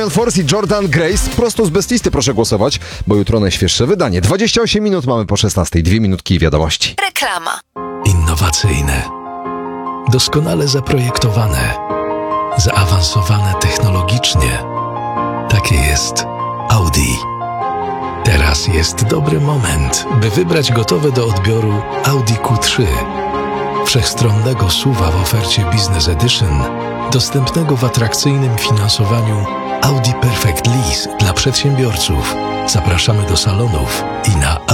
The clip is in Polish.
Force i Jordan Grace prosto z bestlisty proszę głosować, bo jutro najświeższe wydanie. 28 minut mamy po 16, 2 minutki i wiadomości. Reklama. Innowacyjne, doskonale zaprojektowane, zaawansowane technologicznie. Takie jest Audi. Teraz jest dobry moment, by wybrać gotowe do odbioru Audi Q3. Wszechstronnego SUV-a w ofercie Business Edition, dostępnego w atrakcyjnym finansowaniu Audi Perfect Lease dla przedsiębiorców. Zapraszamy do salonów i na